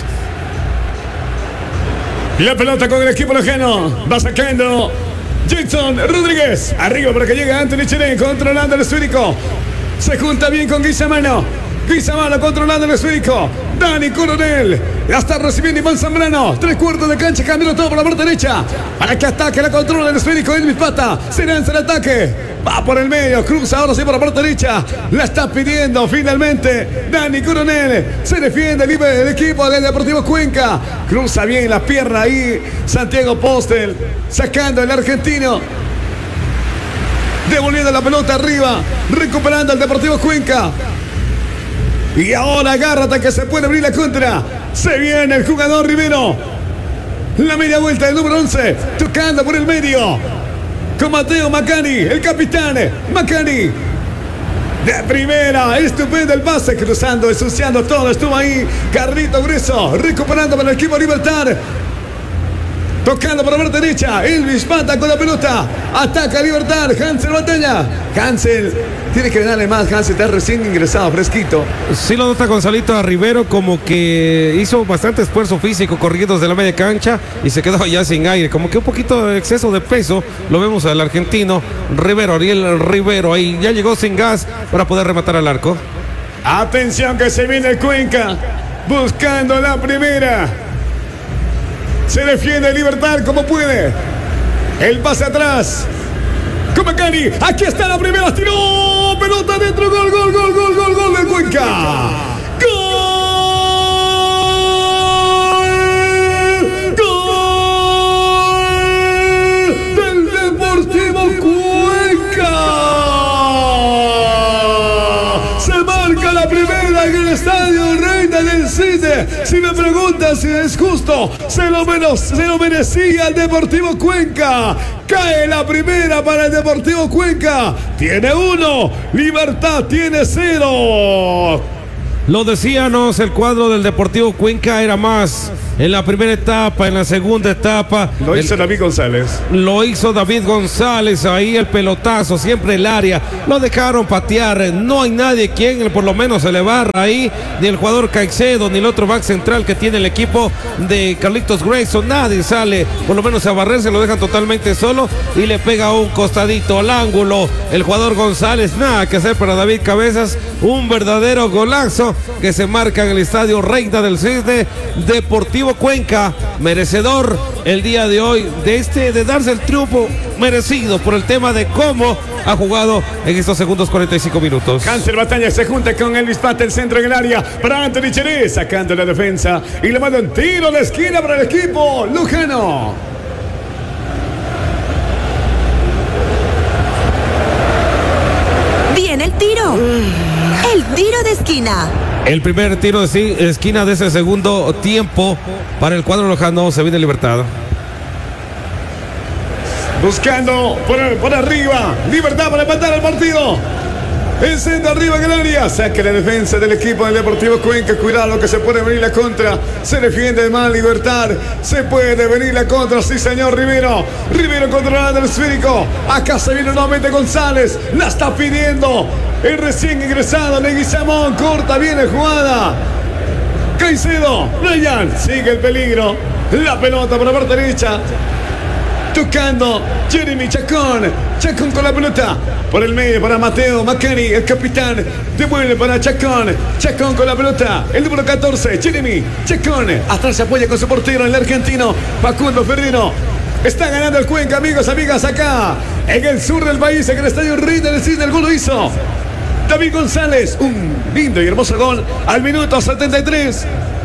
La pelota con el equipo lejano, va sacando Jason Rodríguez, arriba para que llegue Anthony Cheré, controlando el esférico, se junta bien con Guizamano, Guizamano controlando el esférico, Dani Coronel, la está recibiendo Iván Zambrano, tres cuartos de cancha, cambiando todo por la parte derecha, para que ataque, la controla el esférico, Elvis Pata, se lanza el ataque, va por el medio, cruza ahora sí por la parte derecha, la está pidiendo finalmente Dani Coronel, se defiende el, el equipo del Deportivo Cuenca, cruza bien la pierna ahí, Santiago Postel, sacando el argentino, devolviendo la pelota arriba, recuperando el Deportivo Cuenca. Y ahora agárrate que se puede abrir la contra. Se viene el jugador Rivero. La media vuelta del número once. Tocando por el medio. Con Mateo Macani, el capitán. Macani. De primera. Estupendo el pase. Cruzando, ensuciando todo. Estuvo ahí. Carrito Grueso. Recuperando para el equipo Libertad. Tocando por la parte derecha. Elvis Pata con la pelota. Ataca Libertad. Hansel Batalla. Hansel. Tiene que ganarle más. Hansel está recién ingresado, fresquito. Sí lo nota Gonzalito a Rivero, como que hizo bastante esfuerzo físico corriendo desde la media cancha y se quedó ya sin aire. Como que un poquito de exceso de peso. Lo vemos al argentino Rivero, Ariel Rivero. Ahí ya llegó sin gas para poder rematar al arco. Atención que se viene el Cuenca. Buscando la primera. Se defiende Libertad como puede. El pase atrás. Con Macani. Aquí está la primera. Tiró. Pelota dentro. Gol, gol, gol, gol, gol, gol del Cuenca. Gol. Gol del Deportivo Cuenca. Se marca la primera en el estadio Reina del Cine. Si me preguntan si es justo, se lo, menos, se lo merecía el Deportivo Cuenca. Cae la primera para el Deportivo Cuenca. Tiene uno. Libertad tiene cero. Lo decíamos, el cuadro del Deportivo Cuenca era más en la primera etapa, en la segunda etapa. Lo hizo el, David González. Lo hizo David González, ahí el pelotazo, siempre el área. Lo dejaron patear, no hay nadie quien por lo menos se le barra ahí, ni el jugador Caicedo, ni el otro back central que tiene el equipo de Carlitos Grayson. Nadie sale, por lo menos a barrerse, lo dejan totalmente solo y le pega un costadito al ángulo. El jugador González, nada que hacer para David Cabezas, un verdadero golazo que se marca en el estadio Reina del Cisne. Deportivo Cuenca, merecedor el día de hoy de este, de darse el triunfo merecido por el tema de cómo ha jugado en estos segundos cuarenta y cinco minutos. Hansel Batalla se junta con Elvis Pata, el centro en el área para Anthony Cheré, sacando la defensa y le manda un tiro de esquina para el equipo lujano. Viene el tiro. El tiro de esquina. El primer tiro de esquina de ese segundo tiempo para el cuadro lojano. Se viene Libertad. Buscando por, por arriba. Libertad para empatar el partido. El centro arriba en el área. Saca la defensa del equipo del Deportivo Cuenca. Cuidado que se puede venir la contra. Se defiende mal Libertad. Se puede venir la contra. Sí, señor Rivero. Rivero controlando el esférico. Acá se viene nuevamente González. La está pidiendo. El recién ingresado Leguizamón. Corta bien la jugada. Caicedo. Ryan. Sigue el peligro. La pelota por la parte derecha. tocando Jeremy Chacón. Chacón con la pelota por el medio para Mateo Macani, el capitán. Devuelve para Chacón. Chacón con la pelota. El número catorce, Jeremy Chacón. Atrás se apoya con su portero, el argentino Facundo Ferrero. Está ganando el Cuenca, amigos, amigas, acá en el sur del país, en el estadio Rinda del Cisne. El gol lo hizo David González. Un lindo y hermoso gol al minuto setenta y tres.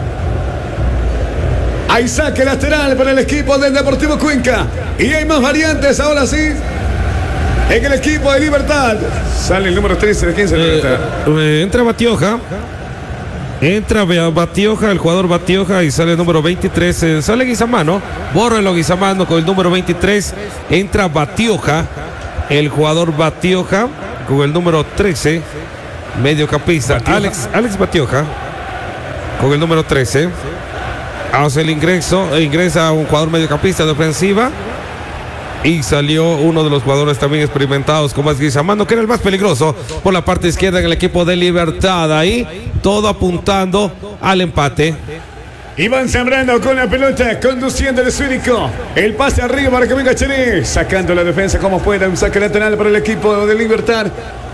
Hay saque lateral para el equipo del Deportivo Cuenca. Y hay más variantes, ahora sí. En el equipo de Libertad. Sale el número trece de quince. Eh, eh, entra Batioja. Entra Batioja, el jugador Batioja, y sale el número veintitrés. Eh, sale Guizamano. Bórrelo Guizamano con el número veintitrés. Entra Batioja, el jugador Batioja, con el número trece. Mediocampista. Alex, Alex Batioja, con el número trece. Hace el ingreso, ingresa un jugador mediocampista de ofensiva. Y salió uno de los jugadores también experimentados, como es Guizamano, que era el más peligroso por la parte izquierda en el equipo de Libertad. Ahí todo apuntando al empate. Iván Zambrano con la pelota, conduciendo el esférico. El pase arriba para que venga Cheré, sacando la defensa como pueda. Un saque lateral para el equipo de Libertad.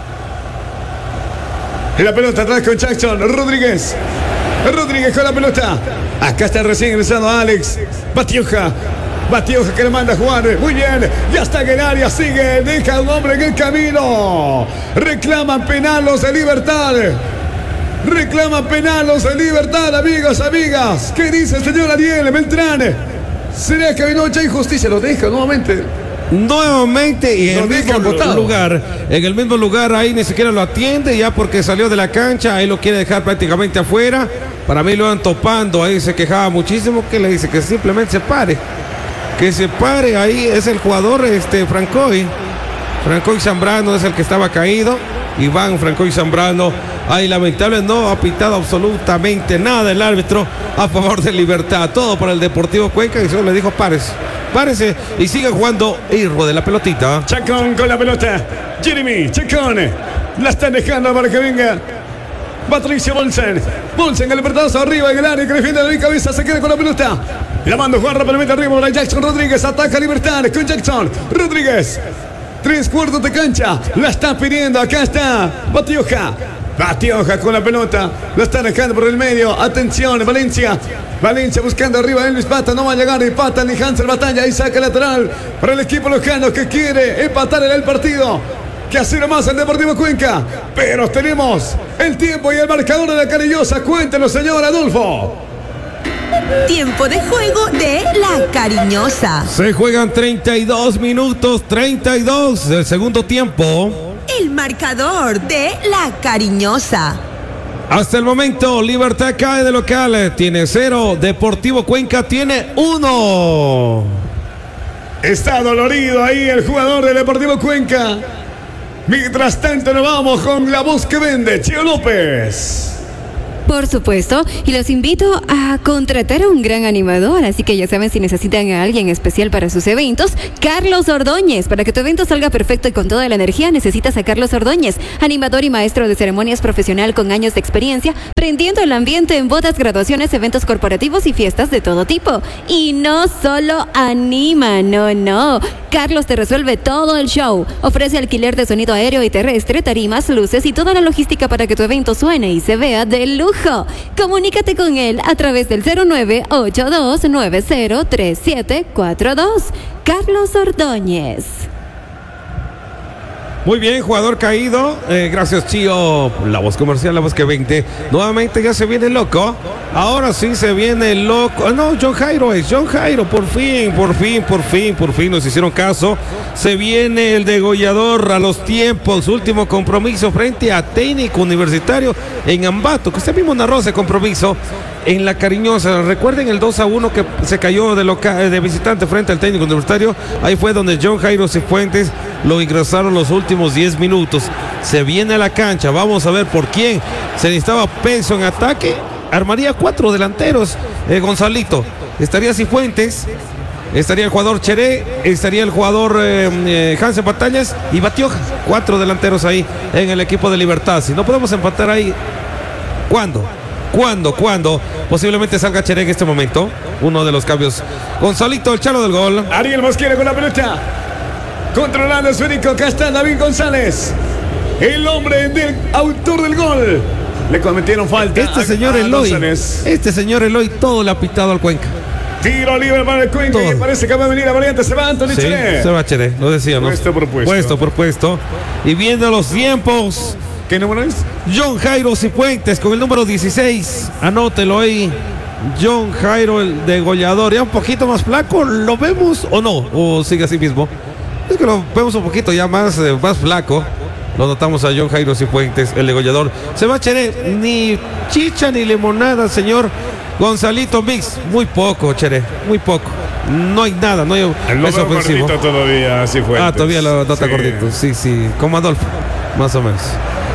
La pelota atrás con Jackson Rodríguez. Rodríguez con la pelota. Acá está recién ingresado Alex Batioja. Batioja que le manda a jugar. Muy bien. Ya está en el área. Sigue. Deja un hombre en el camino. Reclaman penal los de Libertad. Reclaman penal los de Libertad, amigos, amigas. ¿Qué dice el señor Ariel Beltrán? ¿Será que no hay injusticia? Lo deja nuevamente. Nuevamente y en el mismo lugar, en el mismo lugar, ahí ni siquiera lo atiende ya porque salió de la cancha, ahí lo quiere dejar prácticamente afuera. Para mí lo van topando, ahí se quejaba muchísimo, que le dice que simplemente se pare, que se pare, ahí es el jugador este Francoy, Francoy Zambrano es el que estaba caído, Iván Francoy Zambrano, ahí lamentable, no ha pitado absolutamente nada el árbitro a favor de Libertad, todo para el Deportivo Cuenca y solo le dijo párese. Párese y sigue jugando Irro de la pelotita. Chacón con la pelota. Jeremy Chacón. La están dejando para que venga Patricio Bolsen. Bolsen, el libertadoso arriba en el área que defiende la cabeza. Se queda con la pelota. La manda a jugar rápidamente arriba para Jackson Rodríguez. Ataca Libertad con Jackson Rodríguez. Tres cuartos de cancha. La está pidiendo. Acá está Batioja. Batioja con la pelota. La está dejando por el medio. Atención, Valencia. Valencia buscando arriba a Elvis Pata. No va a llegar ni Pata ni Hansel Batalla. Ahí saca lateral para el equipo lojano que quiere empatar en el partido. Que hace nomás el Deportivo Cuenca. Pero tenemos el tiempo y el marcador de la Cariñosa. Cuéntenos, señor Adolfo. Tiempo de juego de La Cariñosa. Se juegan treinta y dos minutos, treinta y dos del segundo tiempo. El marcador de La Cariñosa. Hasta el momento, Libertad cae de local, tiene cero, Deportivo Cuenca tiene uno. Está dolorido ahí el jugador del Deportivo Cuenca. Mientras tanto nos vamos con la voz que vende, Chio López. Por supuesto, y los invito a contratar a un gran animador, así que ya saben, si necesitan a alguien especial para sus eventos, Carlos Ordóñez. Para que tu evento salga perfecto y con toda la energía, necesitas a Carlos Ordóñez, animador y maestro de ceremonias profesional con años de experiencia, prendiendo el ambiente en bodas, graduaciones, eventos corporativos y fiestas de todo tipo. Y no solo anima, no, no. Carlos te resuelve todo el show. Ofrece alquiler de sonido aéreo y terrestre, tarimas, luces y toda la logística para que tu evento suene y se vea de lujo. Comunícate con él a través del cero nueve ocho dos nueve cero tres siete cuatro dos. Carlos Ordóñez. Muy bien, jugador caído. Eh, gracias, Chío. La voz comercial, la voz que veinte. Nuevamente ya se viene loco. Ahora sí se viene loco. No, John Jairo es. John Jairo, por fin, por fin, por fin, por fin nos hicieron caso. Se viene el degollador a los tiempos. Último compromiso frente a Técnico Universitario en Ambato, que usted mismo narró ese compromiso en La Cariñosa. Recuerden el dos a uno que se cayó de, loca, de visitante frente al Técnico Universitario. Ahí fue donde John Jairo Cifuentes lo ingresaron los últimos diez minutos. Se viene a la cancha. Vamos a ver por quién. Se necesitaba peso en ataque. Armaría cuatro delanteros. Eh, Gonzalito. Estaría Cifuentes. Estaría el jugador Cheré. Estaría el jugador eh, eh, Hansen Batallas y Batioja. Cuatro delanteros ahí en el equipo de Libertad. Si no podemos empatar ahí, ¿cuándo? ¿Cuándo? ¿Cuándo? Posiblemente salga Cheré en este momento. Uno de los cambios. Gonzalito, el chalo del gol. Ariel Mosquera con la pelota. Controlando el esférico. Acá está David González. El hombre del autor del gol. Le cometieron falta. Este a, señor a Eloy. González. Este señor Eloy todo le ha pitado al Cuenca. Tiro libre para el Cuenca. Todo. Y parece que va a venir la variante. Se va Anthony Sí, Cheré. se va Cheré, lo decíamos. Puesto por puesto. Puesto por puesto. Y viendo los tiempos. ¿Qué número es? John Jairo Cifuentes con el número dieciséis. Anótelo ahí. John Jairo, el degollador. Ya un poquito más flaco. ¿Lo vemos o no? ¿O sigue así mismo? Es que lo vemos un poquito ya más, eh, más flaco. Lo notamos a John Jairo Cifuentes, el degollador. Se va Cheré. Ni chicha ni limonada, señor Gonzalito Mix. Muy poco, Cheré. Muy poco. No hay nada. No hay Lo es veo ofensivo. gordito todavía, así fue. Ah, todavía lo nota Sí. gordito. Sí, sí. Como Adolfo. Más o menos.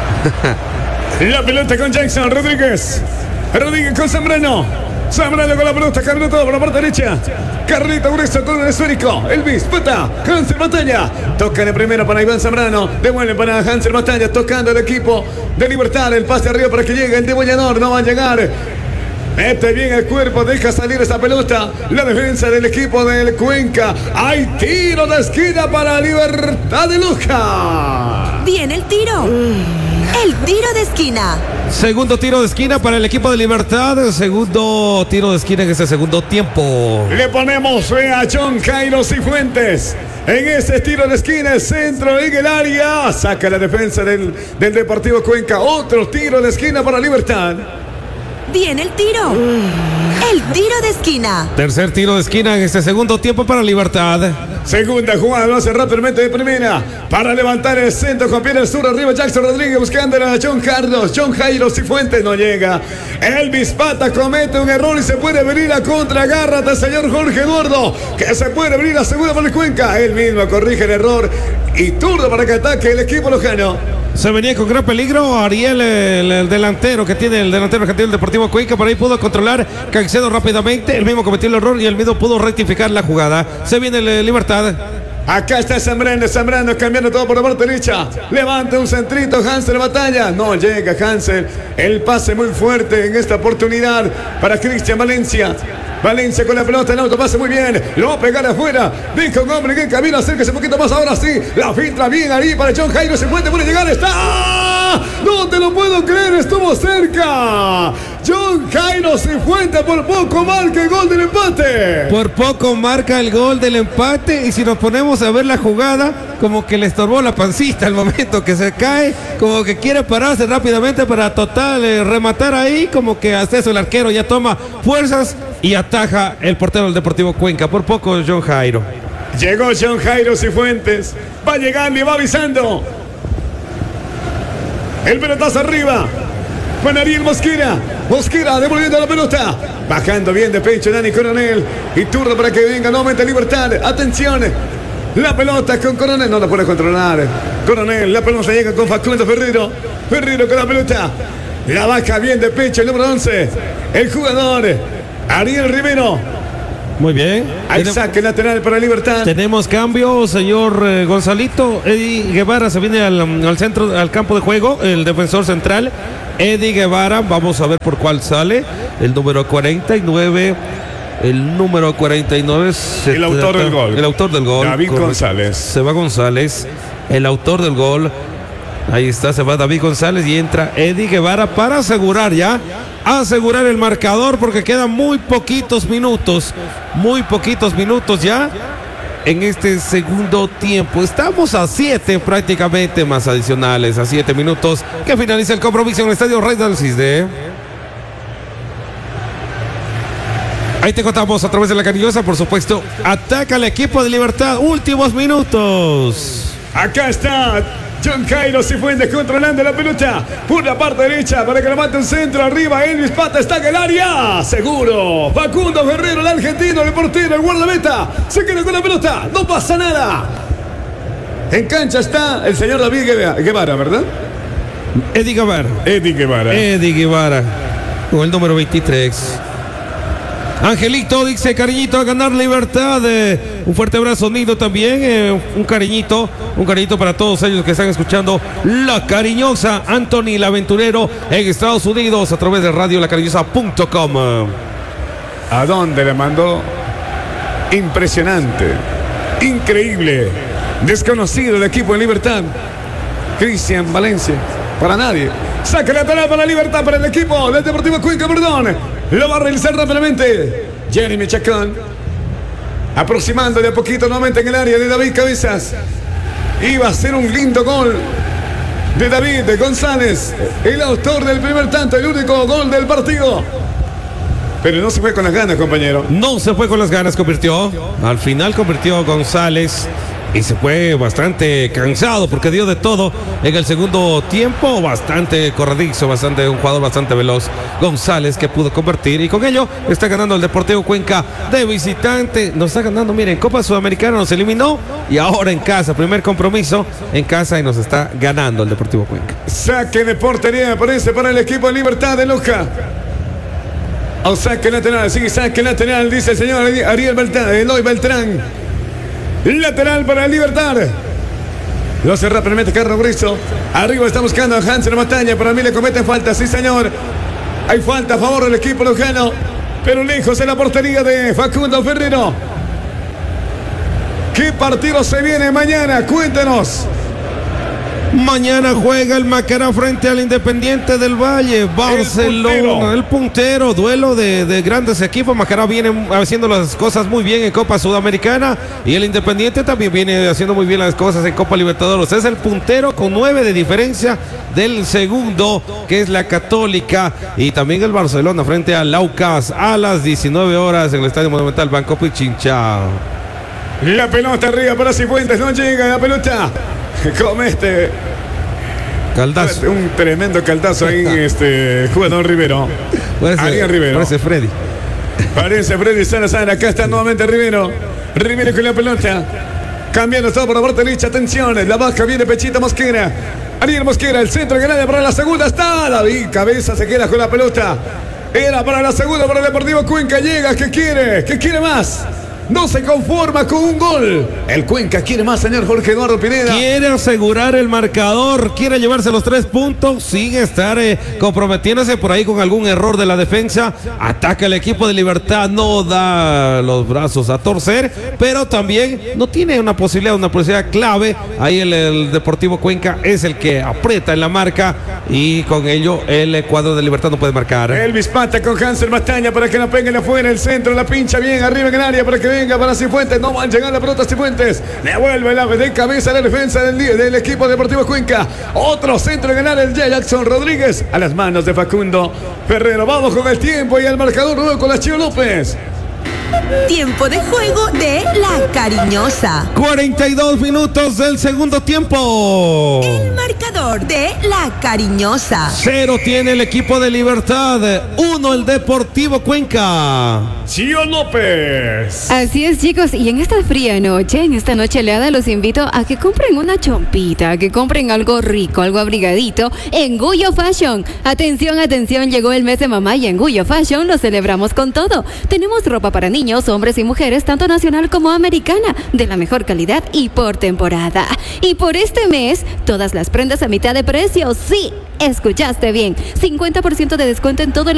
La pelota con Jackson Rodríguez. Rodríguez con Zambrano. Zambrano con la pelota, cambió todo por la parte derecha. Carlito Grueso con el esférico. Elvis, Pata, Hansel Batalla. Tocan el primero para Iván Zambrano. Devuelven para Hansel Batalla. Tocando el equipo de Libertad. El pase arriba para que llegue el degollador. No va a llegar. Mete bien el cuerpo, deja salir esa pelota. La defensa del equipo del Cuenca. Hay tiro de esquina para Libertad de Luca. Viene el tiro. El tiro de esquina. Segundo tiro de esquina para el equipo de Libertad. Segundo tiro de esquina en este segundo tiempo. Le ponemos fe a John Jairo Cifuentes. En ese tiro de esquina, el centro en el área. Saca la defensa del, del Deportivo Cuenca. Otro tiro de esquina para Libertad. Viene el tiro. El tiro de esquina. Tercer tiro de esquina en este segundo tiempo para Libertad. Segunda jugada, lo hace rápidamente de primera. Para levantar el centro con pierna sur arriba. Jackson Rodríguez buscando a John Carlos. John Jairo Cifuentes no llega. Elvis Pata comete un error y se puede venir a contra. Agárrate, señor Jorge Eduardo. Que se puede venir a segunda para el Cuenca. Él mismo corrige el error. Y turno para que ataque el equipo lojano. Se venía con gran peligro Ariel, el, el delantero que tiene el delantero que tiene el Deportivo Cuenca. Por ahí pudo controlar Caicedo rápidamente. El mismo cometió el error y el mismo pudo rectificar la jugada. Se viene el Libertad. Acá está Zambrano, Zambrano cambiando todo por la parte derecha. Levanta un centrito, Hansel Batalla. No llega Hansel. El pase muy fuerte en esta oportunidad para Cristian Valencia. Valencia con la pelota, el auto pase muy bien. Lo va a pegar afuera. Dijo un hombre que en camino, acérquese un poquito más. Ahora sí, la filtra bien ahí para John Jairo. Se puede, puede llegar. Está. No te lo puedo creer, estuvo cerca. John Jairo Cifuentes por poco marca el gol del empate. Por poco marca el gol del empate. Y si nos ponemos a ver la jugada, como que le estorbó la pancita al momento que se cae, como que quiere pararse rápidamente para total eh, rematar ahí, como que hasta eso el arquero ya toma fuerzas y ataja el portero del Deportivo Cuenca. Por poco John Jairo. Llegó John Jairo Cifuentes. Va llegando y va avisando. El pelotazo arriba. Juan Ariel Mosquera. Mosquera devolviendo la pelota. Bajando bien de pecho Dani Coronel. Y turno para que venga nuevamente Libertad. Atención. La pelota con Coronel. No la puede controlar. Coronel. La pelota llega con Facundo Ferrero. Ferrero con la pelota. La baja bien de pecho el número once. El jugador Ariel Rivero. Muy bien. Hay saque lateral para Libertad. Tenemos cambio, señor eh, Gonzalito. Eddie Guevara se viene al, al centro, al campo de juego, el defensor central. Eddie Guevara, vamos a ver por cuál sale. El número cuarenta y nueve. El número cuarenta y nueve. El autor del gol. El autor del gol. David correcto. González. Se va González, el autor del gol. Ahí está, se va David González y entra Eddie Guevara para asegurar ya, asegurar el marcador porque quedan muy poquitos minutos, muy poquitos minutos ya en este segundo tiempo. Estamos a siete prácticamente más adicionales, a siete minutos que finaliza el compromiso en el estadio Rey del Cisne. Ahí te contamos a través de la Cariñosa, por supuesto. Ataca el equipo de Libertad, últimos minutos. Acá está John Jairo Cifuentes controlando la pelota por la parte derecha para que la mate un centro arriba. Elvis Pata está en el área. Seguro. Facundo Ferrero, el argentino, el portero, el guardameta. Se queda con la pelota. No pasa nada. En cancha está el señor David Guevara, ¿verdad? Eddie Guevara. Eddie Guevara. Eddie Guevara. Con el número veintitrés. Angelito dice, cariñito a ganar Libertad. Eh, un fuerte abrazo, Nido, también. Eh, un cariñito, un cariñito para todos ellos que están escuchando La Cariñosa. Anthony, el aventurero en Estados Unidos a través de radio la cariñosa punto com. ¿A dónde le mandó? Impresionante, increíble, desconocido el equipo de Libertad. Cristian Valencia, para nadie. Saca lateral para Libertad, para el equipo del Deportivo Cuenca, perdón. Lo va a realizar rápidamente Jeremy Chacón, aproximando de a poquito nuevamente en el área de David Cabezas. Iba a ser un lindo gol de David González, el autor del primer tanto, el único gol del partido. Pero no se fue con las ganas, compañero. No se fue con las ganas, convirtió. Al final convirtió González. Y se fue bastante cansado porque dio de todo en el segundo tiempo. Bastante corredizo, bastante, un jugador bastante veloz, González, que pudo convertir. Y con ello está ganando el Deportivo Cuenca de visitante. Nos está ganando, miren, Copa Sudamericana nos eliminó. Y ahora en casa, primer compromiso en casa y nos está ganando el Deportivo Cuenca. Saque de portería, aparece para el equipo de Libertad de Loja. O saque lateral, sí, saque lateral, dice el señor Ariel Beltrán, Eloy Beltrán. Lateral para Libertad. Lo hace rápidamente Carlos Brizo. Arriba está buscando a Hansen Mataña. Para mí le cometen falta, sí señor. Hay falta a favor del equipo lojano, pero lejos en la portería de Facundo Ferrero. ¿Qué partido se viene mañana? Cuéntenos. Mañana juega el Macará frente al Independiente del Valle. Barcelona, el puntero, el puntero duelo de, de grandes equipos. Macará viene haciendo las cosas muy bien en Copa Sudamericana y el Independiente también viene haciendo muy bien las cosas en Copa Libertadores. Es el puntero con nueve de diferencia del segundo, que es la Católica, y también el Barcelona frente al Aucas a las diecinueve horas en el Estadio Monumental Banco Pichincha. La pelota arriba para Cifuentes, no llega la pelota. Come este caldazo. Un tremendo caldazo ahí, este jugador Rivero. Ariel Rivero. Parece Freddy. Parece Freddy Salazar. Acá está nuevamente Rivero. Rivero con la pelota. Cambiando todo por la parte derecha. Atención. La baja viene Pechita Mosquera. Ariel Mosquera. El centro de Granada para la segunda. Está David Cabeza. Se queda con la pelota. Era para la segunda para el Deportivo Cuenca. Llega. ¿Qué quiere? ¿Qué quiere más? No se conforma con un gol. El Cuenca quiere más, señor Jorge Eduardo Pineda. Quiere asegurar el marcador, quiere llevarse los tres puntos, sin estar eh, comprometiéndose por ahí con algún error de la defensa. Ataca el equipo de Libertad, no da los brazos a torcer, pero también no tiene una posibilidad, una posibilidad clave. Ahí el, el Deportivo Cuenca es el que aprieta en la marca y con ello el cuadro de Libertad no puede marcar. Elvis Pata con Hansen Mastaña para que la peguen afuera, el centro, la pincha bien arriba en el área para que venga para Cifuentes. No van a llegar la pelota Cifuentes. Le vuelve la de cabeza la defensa del, del equipo Deportivo Cuenca. Otro centro en el área, el Jackson Rodríguez a las manos de Facundo Ferrero. Vamos con el tiempo y el marcador nuevo con la Chío López. Tiempo de juego de La Cariñosa. cuarenta y dos minutos del segundo tiempo. El marcador de La Cariñosa. Cero tiene el equipo de Libertad. Uno el Deportivo Cuenca. Chío López. Así es, chicos, y en esta fría noche, en esta noche helada, los invito a que compren una chompita, a que compren algo rico, algo abrigadito en Guyo Fashion. Atención, atención, llegó el mes de mamá y en Guyo Fashion lo celebramos con todo. Tenemos ropa para niños, hombres y mujeres, tanto nacional como americana, de la mejor calidad y por temporada. Y por este mes, todas las prendas a mitad de precio. Sí, escuchaste bien, cincuenta por ciento de descuento en todo el